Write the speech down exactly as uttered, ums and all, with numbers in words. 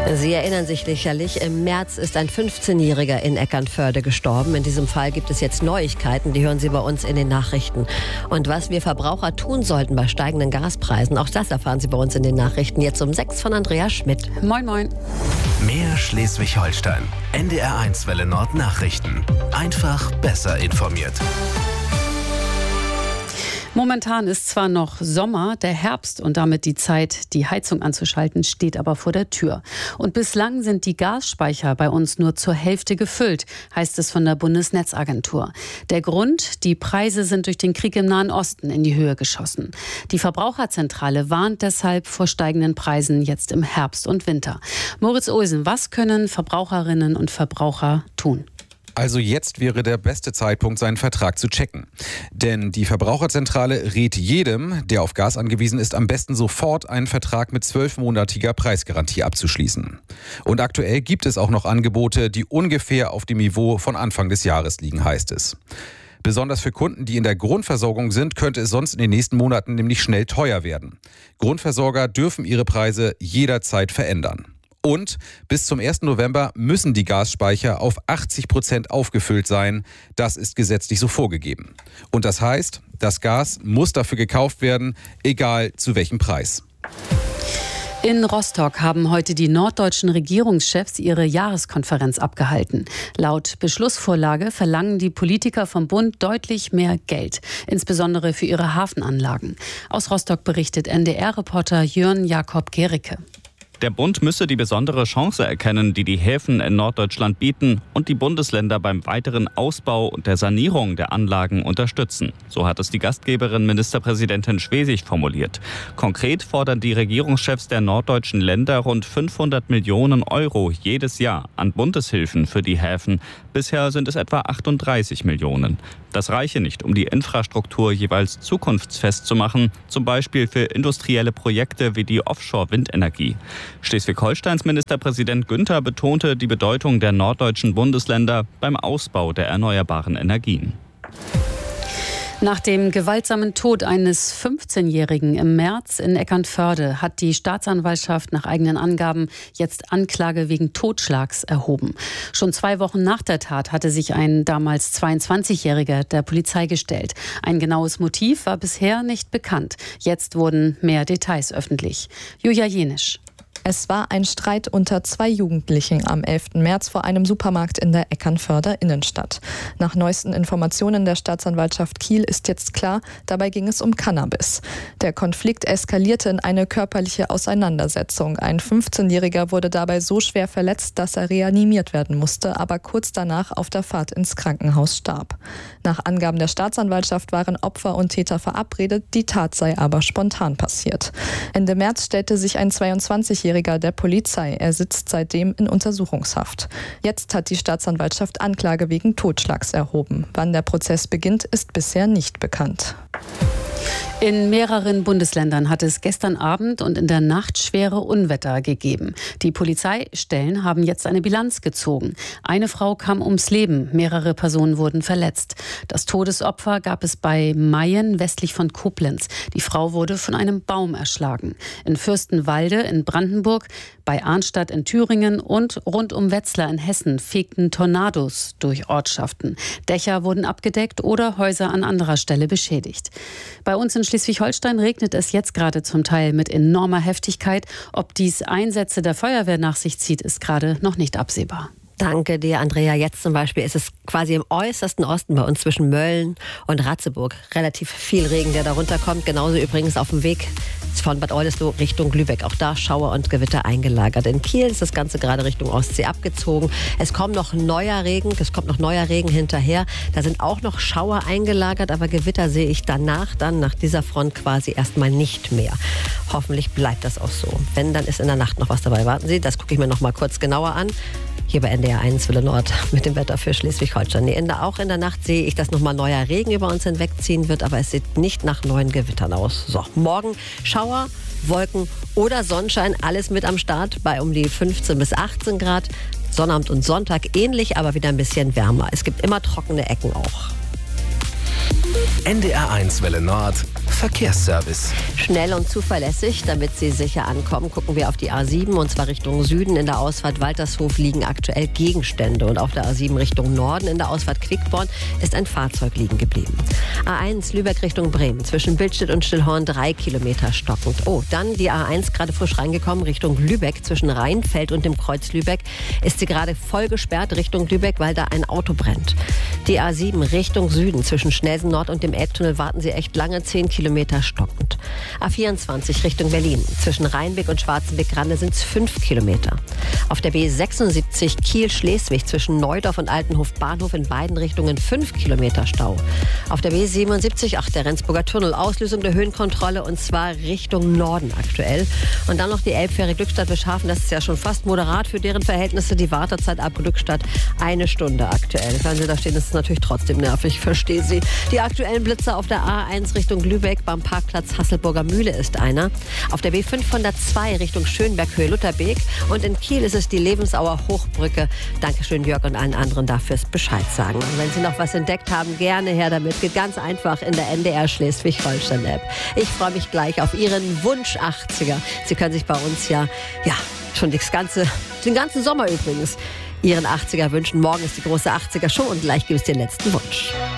Sie erinnern sich sicherlich, im März ist ein fünfzehnjähriger in Eckernförde gestorben. In diesem Fall gibt es jetzt Neuigkeiten, die hören Sie bei uns in den Nachrichten. Und was wir Verbraucher tun sollten bei steigenden Gaspreisen, auch das erfahren Sie bei uns in den Nachrichten. Jetzt um sechs von Andrea Schmidt. Moin, moin. Mehr Schleswig-Holstein. N D R eins Welle Nord Nachrichten. Einfach besser informiert. Momentan ist zwar noch Sommer, der Herbst und damit die Zeit, die Heizung anzuschalten, steht aber vor der Tür. Und bislang sind die Gasspeicher bei uns nur zur Hälfte gefüllt, heißt es von der Bundesnetzagentur. Der Grund, die Preise sind durch den Krieg im Nahen Osten in die Höhe geschossen. Die Verbraucherzentrale warnt deshalb vor steigenden Preisen jetzt im Herbst und Winter. Moritz Olsen, was können Verbraucherinnen und Verbraucher tun? Also jetzt wäre der beste Zeitpunkt, seinen Vertrag zu checken. Denn die Verbraucherzentrale rät jedem, der auf Gas angewiesen ist, am besten sofort einen Vertrag mit zwölfmonatiger Preisgarantie abzuschließen. Und aktuell gibt es auch noch Angebote, die ungefähr auf dem Niveau von Anfang des Jahres liegen, heißt es. Besonders für Kunden, die in der Grundversorgung sind, könnte es sonst in den nächsten Monaten nämlich schnell teuer werden. Grundversorger dürfen ihre Preise jederzeit verändern. Und bis zum ersten November müssen die Gasspeicher auf achtzig Prozent aufgefüllt sein. Das ist gesetzlich so vorgegeben. Und das heißt, das Gas muss dafür gekauft werden, egal zu welchem Preis. In Rostock haben heute die norddeutschen Regierungschefs ihre Jahreskonferenz abgehalten. Laut Beschlussvorlage verlangen die Politiker vom Bund deutlich mehr Geld, insbesondere für ihre Hafenanlagen. Aus Rostock berichtet N D R-Reporter Jörn Jakob Gericke. Der Bund müsse die besondere Chance erkennen, die die Häfen in Norddeutschland bieten und die Bundesländer beim weiteren Ausbau und der Sanierung der Anlagen unterstützen. So hat es die Gastgeberin Ministerpräsidentin Schwesig formuliert. Konkret fordern die Regierungschefs der norddeutschen Länder rund fünfhundert Millionen Euro jedes Jahr an Bundeshilfen für die Häfen. Bisher sind es etwa achtunddreißig Millionen. Das reiche nicht, um die Infrastruktur jeweils zukunftsfest zu machen, zum Beispiel für industrielle Projekte wie die Offshore-Windenergie. Schleswig-Holsteins Ministerpräsident Günther betonte die Bedeutung der norddeutschen Bundesländer beim Ausbau der erneuerbaren Energien. Nach dem gewaltsamen Tod eines fünfzehnjährigen im März in Eckernförde hat die Staatsanwaltschaft nach eigenen Angaben jetzt Anklage wegen Totschlags erhoben. Schon zwei Wochen nach der Tat hatte sich ein damals zweiundzwanzigjähriger der Polizei gestellt. Ein genaues Motiv war bisher nicht bekannt. Jetzt wurden mehr Details öffentlich. Julia Jenisch. Es war ein Streit unter zwei Jugendlichen am elften März vor einem Supermarkt in der Eckernförder Innenstadt. Nach neuesten Informationen der Staatsanwaltschaft Kiel ist jetzt klar, dabei ging es um Cannabis. Der Konflikt eskalierte in eine körperliche Auseinandersetzung. Ein fünfzehnjähriger wurde dabei so schwer verletzt, dass er reanimiert werden musste, aber kurz danach auf der Fahrt ins Krankenhaus starb. Nach Angaben der Staatsanwaltschaft waren Opfer und Täter verabredet, die Tat sei aber spontan passiert. Ende März stellte sich ein zweiundzwanzigjähriger der Polizei. Er sitzt seitdem in Untersuchungshaft. Jetzt hat die Staatsanwaltschaft Anklage wegen Totschlags erhoben. Wann der Prozess beginnt, ist bisher nicht bekannt. In mehreren Bundesländern hat es gestern Abend und in der Nacht schwere Unwetter gegeben. Die Polizeistellen haben jetzt eine Bilanz gezogen. Eine Frau kam ums Leben, mehrere Personen wurden verletzt. Das Todesopfer gab es bei Mayen westlich von Koblenz. Die Frau wurde von einem Baum erschlagen. In Fürstenwalde in Brandenburg, bei Arnstadt in Thüringen und rund um Wetzlar in Hessen fegten Tornados durch Ortschaften. Dächer wurden abgedeckt oder Häuser an anderer Stelle beschädigt. Bei uns in Schleswig-Holstein regnet es jetzt gerade zum Teil mit enormer Heftigkeit. Ob dies Einsätze der Feuerwehr nach sich zieht, ist gerade noch nicht absehbar. Danke dir, Andrea. Jetzt zum Beispiel ist es quasi im äußersten Osten bei uns zwischen Mölln und Ratzeburg relativ viel Regen, der darunter kommt. Genauso übrigens auf dem Weg von Bad Oldesloe Richtung Lübeck. Auch da Schauer und Gewitter eingelagert. In Kiel ist das Ganze gerade Richtung Ostsee abgezogen. Es kommt noch neuer Regen, es kommt noch neuer Regen hinterher. Da sind auch noch Schauer eingelagert, aber Gewitter sehe ich danach, dann nach dieser Front quasi erstmal nicht mehr. Hoffentlich bleibt das auch so. Wenn, dann ist in der Nacht noch was dabei. Warten Sie, das gucke ich mir noch mal kurz genauer an. Hier bei N D R eins Welle Nord mit dem Wetter für Schleswig-Holstein. Nee, auch in der Nacht sehe ich, dass nochmal neuer Regen über uns hinwegziehen wird, aber es sieht nicht nach neuen Gewittern aus. So, morgen Schauer, Wolken oder Sonnenschein, alles mit am Start bei um die fünfzehn bis achtzehn Grad. Sonnabend und Sonntag ähnlich, aber wieder ein bisschen wärmer. Es gibt immer trockene Ecken auch. N D R eins Welle Nord Verkehrsservice. Schnell und zuverlässig, damit Sie sicher ankommen, gucken wir auf die A sieben und zwar Richtung Süden. In der Ausfahrt Waltershof liegen aktuell Gegenstände und auf der A sieben Richtung Norden in der Ausfahrt Quickborn ist ein Fahrzeug liegen geblieben. A eins Lübeck Richtung Bremen, zwischen Bildstedt und Stillhorn drei Kilometer stockend. Oh, dann die A eins gerade frisch reingekommen Richtung Lübeck, zwischen Rheinfeld und dem Kreuz Lübeck ist sie gerade voll gesperrt Richtung Lübeck, weil da ein Auto brennt. Die A sieben Richtung Süden, zwischen Schnelsen Nord und dem Elbtunnel warten Sie echt lange, zehn Kilometer stockend. A vierundzwanzig Richtung Berlin, zwischen Rheinbeck und Schwarzenbeck-Grande sind es fünf Kilometer. Auf der B sechsundsiebzig Kiel-Schleswig, zwischen Neudorf und Altenhof-Bahnhof in beiden Richtungen fünf Kilometer Stau. Auf der B siebenundsiebzig, ach, der Rendsburger Tunnel, Auslösung der Höhenkontrolle und zwar Richtung Norden aktuell. Und dann noch die Elbfähre Glückstadt-Wischhafen, das ist ja schon fast moderat für deren Verhältnisse. Die Wartezeit ab Glückstadt eine Stunde aktuell. Wenn Sie da stehen, ist es natürlich trotzdem nervig, verstehe Sie. Die aktuellen Blitze auf der A eins Richtung Lübeck beim Parkplatz Hasselburger Mühle ist einer. Auf der B fünfhundertzwei Richtung Schönberg-Höhe Lutherbeek und in Kiel ist es die Lebensauer Hochbrücke. Dankeschön Jörg und allen anderen dafür Bescheid sagen. Und wenn Sie noch was entdeckt haben, gerne her damit. Geht ganz einfach in der N D R Schleswig-Holstein-App. Ich freue mich gleich auf Ihren Wunsch achtziger. Sie können sich bei uns ja, ja, schon das ganze, den ganzen Sommer übrigens Ihren achtziger wünschen. Morgen ist die große achtziger Show und gleich gibt es den letzten Wunsch.